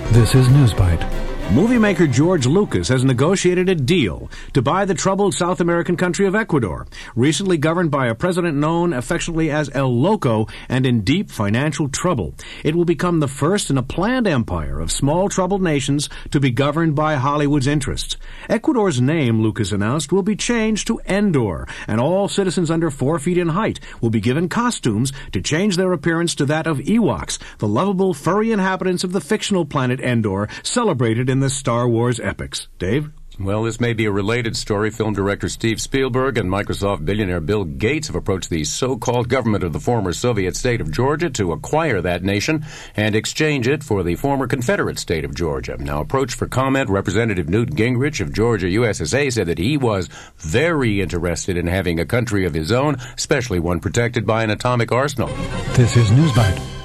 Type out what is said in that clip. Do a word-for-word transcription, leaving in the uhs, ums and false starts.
This is Newsbite. Movie maker George Lucas has negotiated a deal to buy the troubled South American country of Ecuador, recently governed by a president known affectionately as El Loco and in deep financial trouble. It will become the first in a planned empire of small troubled nations to be governed by Hollywood's interests. Ecuador's name, Lucas announced, will be changed to Endor, and all citizens under four feet in height will be given costumes to change their appearance to that of Ewoks, the lovable furry inhabitants of the fictional planet Endor, celebrated in the Star Wars epics. Dave? Well, this may be a related story. Film director Steve Spielberg and Microsoft billionaire Bill Gates have approached the so-called government of the former Soviet state of Georgia to acquire that nation and exchange it for the former Confederate state of Georgia. Now, approached for comment, Representative Newt Gingrich of Georgia U S S A said that he was very interested in having a country of his own, especially one protected by an atomic arsenal. This is Newsbite.